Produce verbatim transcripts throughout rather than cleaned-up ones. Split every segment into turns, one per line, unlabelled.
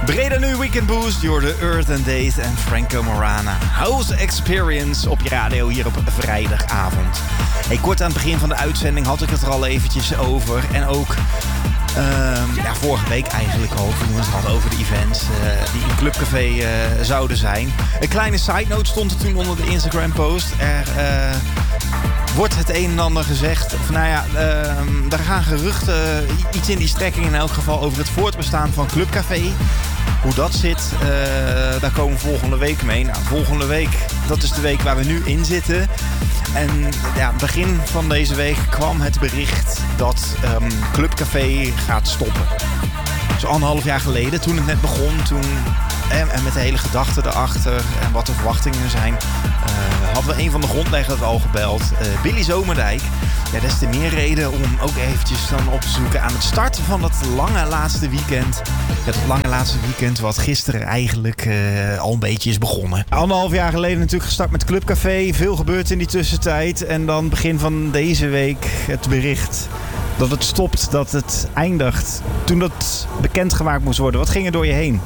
Breda nu Weekend Boost, door de Earth and Days en Franco Morana. House Experience op je radio hier op vrijdagavond. Hey, kort aan het begin van de uitzending had ik het er al eventjes over. En ook uh, ja, vorige week eigenlijk al, toen we het hadden over de events uh, die in Clubcafé uh, zouden zijn. Een kleine side note stond er toen onder de Instagram post. Er uh, wordt het een en ander gezegd. Of nou ja, uh, er gaan geruchten, uh, iets in die strekking in elk geval, over het voortbestaan van Clubcafé. Hoe dat zit, uh, daar komen we volgende week mee. Nou, volgende week, dat is de week waar we nu in zitten. En ja, begin van deze week kwam het bericht dat um, Clubcafé gaat stoppen. Zo anderhalf jaar geleden, toen het net begon, toen, en, en met de hele gedachte erachter en wat de verwachtingen zijn, uh, hadden we een van de grondleggers al gebeld, uh, Billy Zomerdijk. Ja, des te meer reden om ook eventjes dan op te zoeken aan het starten van dat lange laatste weekend. Ja, dat lange laatste weekend wat gisteren eigenlijk uh, al een beetje is begonnen. Anderhalf jaar geleden natuurlijk gestart met Clubcafé. Veel gebeurt in die tussentijd. En dan begin van deze week het bericht dat het stopt, dat het eindigt. Toen dat bekendgemaakt moest worden, wat ging er door je heen?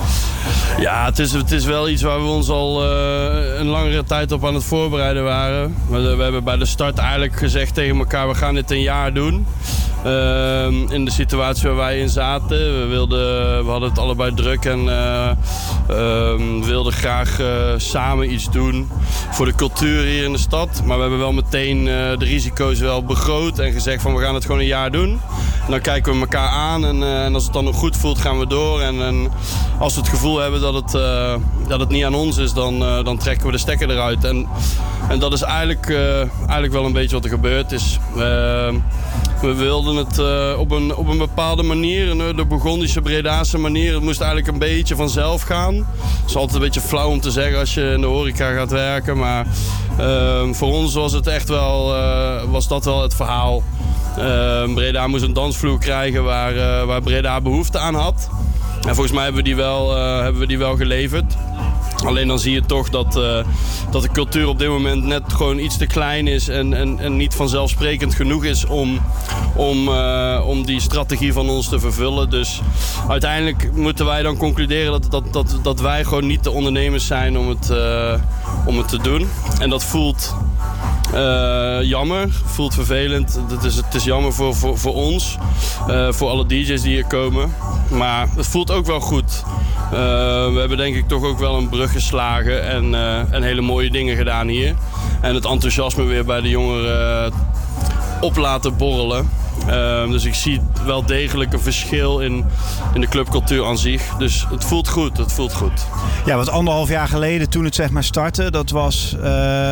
Ja, het is, het is wel iets waar we ons al uh, een langere tijd op aan het voorbereiden waren. We, we hebben bij de start eigenlijk gezegd tegen elkaar, we gaan dit een jaar doen. Uh, in de situatie waar wij in zaten. We, wilden, we hadden het allebei druk en uh, uh, wilden graag uh, samen iets doen voor de cultuur hier in de stad. Maar we hebben wel meteen uh, de risico's wel begroot en gezegd van we gaan het gewoon een jaar doen. En dan kijken we elkaar aan en, uh, en als het dan nog goed voelt gaan we door. En, en als we het gevoel hebben dat het, uh, dat het niet aan ons is, dan, uh, dan trekken we de stekker eruit. En, en dat is eigenlijk, uh, eigenlijk wel een beetje wat er gebeurd is. Uh, we wilden het uh, op, een, op een bepaalde manier, de Bourgondische Bredaanse manier. Het moest eigenlijk een beetje vanzelf gaan. Het is altijd een beetje flauw om te zeggen als je in de horeca gaat werken. Maar uh, voor ons was het echt wel, uh, was dat wel het verhaal. Uh, Breda moest een dansvloer krijgen waar, uh, waar Breda behoefte aan had. En volgens mij hebben we die wel, uh, hebben we die wel geleverd. Alleen dan zie je toch dat, uh, dat de cultuur op dit moment net gewoon iets te klein is en, en, en niet vanzelfsprekend genoeg is om, om, uh, om die strategie van ons te vervullen. Dus uiteindelijk moeten wij dan concluderen dat, dat, dat, dat wij gewoon niet de ondernemers zijn om het, uh, om het te doen. En dat voelt uh, jammer, voelt vervelend. Het is, het is jammer voor, voor, voor ons, uh, voor alle D J's die hier komen. Maar het voelt ook wel goed. Uh, we hebben denk ik toch ook wel een brug geslagen en, uh, en hele mooie dingen gedaan hier. En het enthousiasme weer bij de jongeren uh, op laten borrelen. Uh, dus ik zie wel degelijk een verschil in, in de clubcultuur aan zich. Dus het voelt goed, het voelt goed.
Ja, wat anderhalf jaar geleden toen het zeg maar startte, dat was... Uh,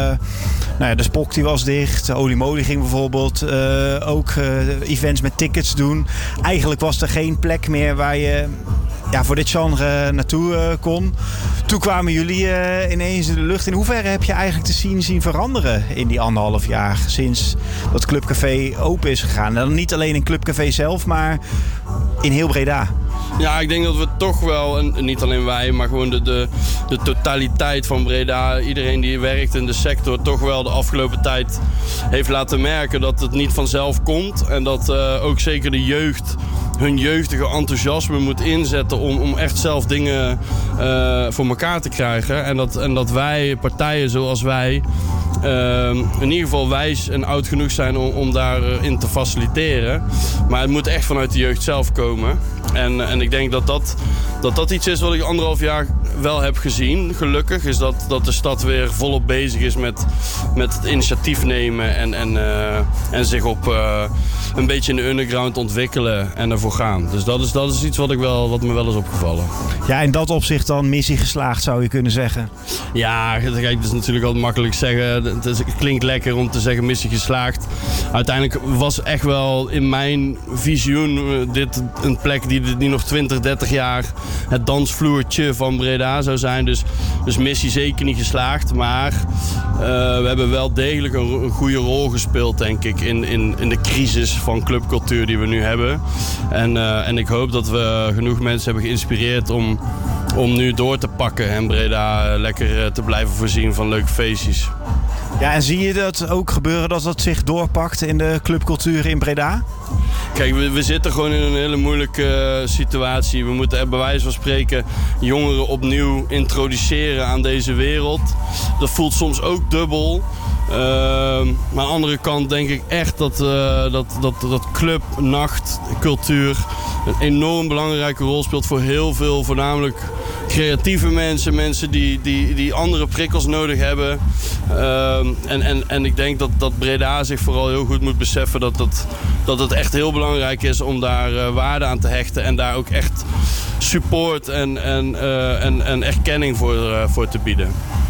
nou ja, de Spok die was dicht, de Oliemolie ging bijvoorbeeld uh, ook uh, events met tickets doen. Eigenlijk was er geen plek meer waar je... Ja, voor dit genre naartoe uh, kon. Toen kwamen jullie uh, ineens in de lucht. In hoeverre heb je eigenlijk de scene zien veranderen in die anderhalf jaar sinds dat Clubcafé open is gegaan? En dan niet alleen in Clubcafé zelf, maar in heel Breda.
Ja, ik denk dat we toch wel, en niet alleen wij, maar gewoon de, de, de totaliteit van Breda, iedereen die werkt in de sector, toch wel de afgelopen tijd heeft laten merken dat het niet vanzelf komt. En dat uh, ook zeker de jeugd hun jeugdige enthousiasme moet inzetten om, om echt zelf dingen uh, voor elkaar te krijgen. En dat, en dat wij, partijen zoals wij, uh, in ieder geval wijs en oud genoeg zijn om, om daarin te faciliteren. Maar het moet echt vanuit de jeugd zelf komen. En, en ik denk dat dat, dat dat iets is wat ik anderhalf jaar wel heb gezien. Gelukkig is dat, dat de stad weer volop bezig is met, met het initiatief nemen en, en, uh, en zich op uh, een beetje in de underground ontwikkelen en ervoor gaan. Dus dat is, dat is iets wat, ik wel, wat me wel is opgevallen.
Ja, in dat opzicht dan missie geslaagd zou je kunnen zeggen.
Ja, kijk, dat is natuurlijk altijd makkelijk zeggen. Het, is, het klinkt lekker om te zeggen missie geslaagd. Uiteindelijk was echt wel in mijn visioen dit een plek die, die nog twintig, dertig jaar het dansvloertje van Breda zou zijn. Dus, dus missie zeker niet geslaagd. Maar uh, we hebben wel degelijk een, een goede rol gespeeld, denk ik, in, in, in de crisis van clubcultuur die we nu hebben. En, uh, en ik hoop dat we genoeg mensen hebben geïnspireerd om, om nu door te pakken en Breda lekker te blijven voorzien van leuke feestjes.
Ja, en zie je dat ook gebeuren, dat dat zich doorpakt in de clubcultuur in Breda?
Kijk, we, we zitten gewoon in een hele moeilijke uh, situatie. We moeten er bij wijze van spreken jongeren opnieuw introduceren aan deze wereld. Dat voelt soms ook dubbel. Uh, maar aan de andere kant denk ik echt dat, uh, dat, dat, dat club, nacht, cultuur een enorm belangrijke rol speelt voor heel veel, voornamelijk creatieve mensen. Mensen die, die, die andere prikkels nodig hebben. Uh, en, en, en ik denk dat, dat Breda zich vooral heel goed moet beseffen dat, dat, dat het echt heel belangrijk is om daar uh, waarde aan te hechten. En daar ook echt support en, en, uh, en, en erkenning voor, uh, voor te bieden.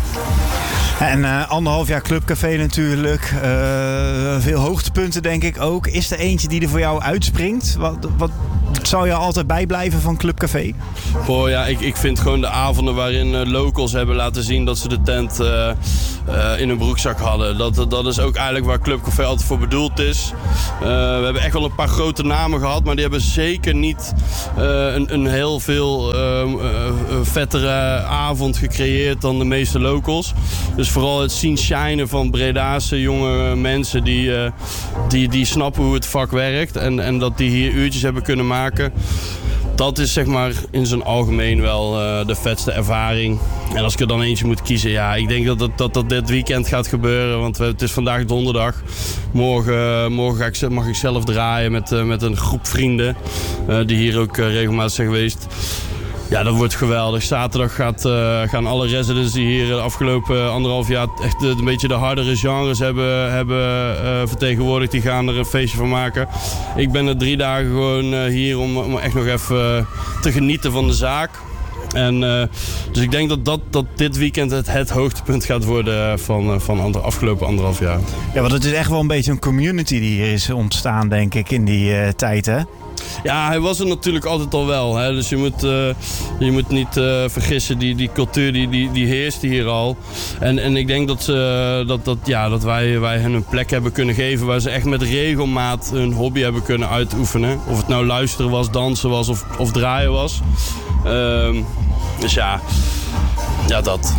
En uh, anderhalf jaar Clubcafé natuurlijk. Uh, veel hoogtepunten denk ik ook. Is er eentje die er voor jou uitspringt? Wat, wat zou je altijd bijblijven van Clubcafé?
Oh ja, ik, ik vind gewoon de avonden waarin uh, locals hebben laten zien dat ze de tent uh, uh, in hun broekzak hadden. Dat, dat is ook eigenlijk waar Clubcafé altijd voor bedoeld is. Uh, we hebben echt wel een paar grote namen gehad, maar die hebben zeker niet uh, een, een heel veel uh, uh, vettere avond gecreëerd dan de meeste locals. Dus vooral het zien shinen van Bredaanse jonge mensen die, uh, die, die snappen hoe het vak werkt. En, en dat die hier uurtjes hebben kunnen maken. Dat is zeg maar in zijn algemeen wel uh, de vetste ervaring. En als ik er dan eentje moet kiezen, ja, ik denk dat dat, dat, dat dit weekend gaat gebeuren. Want we, het is vandaag donderdag. Morgen, morgen ga ik, mag ik zelf draaien met, uh, met een groep vrienden. Uh, die hier ook uh, regelmatig zijn geweest. Ja, dat wordt geweldig. Zaterdag gaat, uh, gaan alle residents die hier de afgelopen anderhalf jaar echt de, een beetje de hardere genres hebben, hebben uh, vertegenwoordigd. Die gaan er een feestje van maken. Ik ben er drie dagen gewoon uh, hier om, om echt nog even uh, te genieten van de zaak. En, uh, dus ik denk dat, dat, dat dit weekend het, het hoogtepunt gaat worden van, van de afgelopen anderhalf jaar.
Ja, want het is echt wel een beetje een community die hier is ontstaan, denk ik, in die uh, tijd, hè?
Ja, hij was er natuurlijk altijd al wel. Hè? Dus je moet, uh, je moet niet uh, vergissen, die, die cultuur die, die, die heerst hier al. En, en ik denk dat, ze, dat, dat, ja, dat wij, wij hen een plek hebben kunnen geven waar ze echt met regelmaat hun hobby hebben kunnen uitoefenen. Of het nou luisteren was, dansen was of, of draaien was. Uh, dus ja, ja dat.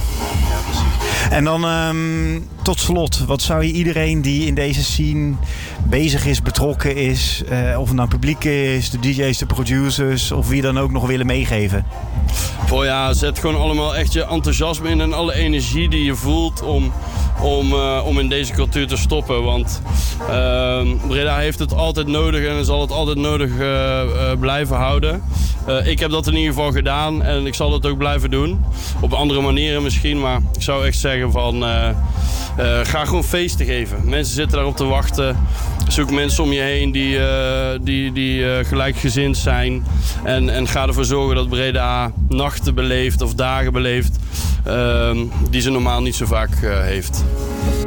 En dan um, tot slot, wat zou je iedereen die in deze scene bezig is, betrokken is, uh, of het nou publiek is, de D J's, de producers, of wie dan ook nog willen meegeven?
Oh ja, zet gewoon allemaal echt je enthousiasme in en alle energie die je voelt om, om, uh, om in deze cultuur te stoppen. Want uh, Breda heeft het altijd nodig en zal het altijd nodig uh, uh, blijven houden. Uh, ik heb dat in ieder geval gedaan en ik zal het ook blijven doen. Op andere manieren misschien, maar ik zou echt zeggen van uh, uh, ga gewoon feesten geven. Mensen zitten daarop te wachten. Zoek mensen om je heen die, uh, die, die uh, gelijkgezind zijn. En, en ga ervoor zorgen dat Breda nachten beleeft of dagen beleeft uh, die ze normaal niet zo vaak uh, heeft.